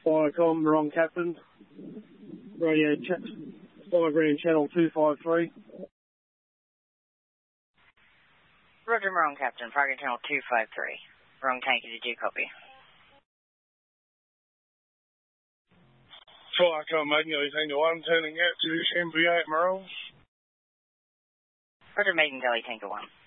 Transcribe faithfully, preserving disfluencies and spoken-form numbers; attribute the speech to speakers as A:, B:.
A: Firecom, wrong captain. Radio ch- Fireground channel two five three.
B: Roger, wrong captain. Fireground channel two five three. Wrong tanky, did you copy?
C: Firecom, Maiden Galley Tango one, turning out to M V eight Morals.
B: Roger, Maiden Galley Tango one.